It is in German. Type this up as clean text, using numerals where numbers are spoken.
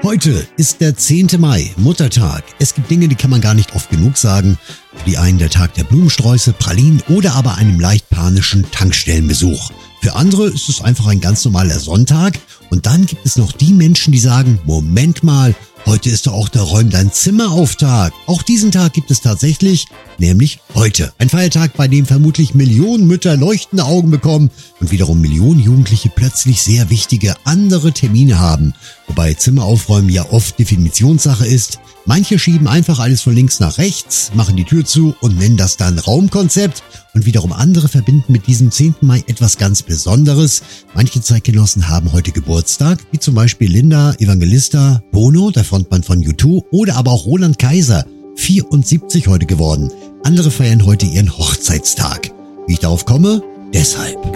Heute ist der 10. Mai, Muttertag. Es gibt Dinge, die kann man gar nicht oft genug sagen. Für die einen der Tag der Blumensträuße, Pralinen oder aber einem leicht panischen Tankstellenbesuch. Für andere ist es einfach ein ganz normaler Sonntag. Und dann gibt es noch die Menschen, die sagen, Moment mal, heute ist doch auch der Räum dein Zimmer auf Tag. Auch diesen Tag gibt es tatsächlich, nämlich heute. Ein Feiertag, bei dem vermutlich Millionen Mütter leuchtende Augen bekommen und wiederum Millionen Jugendliche plötzlich sehr wichtige andere Termine haben. Wobei Zimmer aufräumen ja oft Definitionssache ist. Manche schieben einfach alles von links nach rechts, machen die Tür zu und nennen das dann Raumkonzept. Und wiederum andere verbinden mit diesem 10. Mai etwas ganz Besonderes. Manche Zeitgenossen haben heute Geburtstag, wie zum Beispiel Linda Evangelista, Bono, der Frontmann von U2, oder aber auch Roland Kaiser, 74 heute geworden. Andere feiern heute ihren Hochzeitstag. Wie ich darauf komme? Deshalb.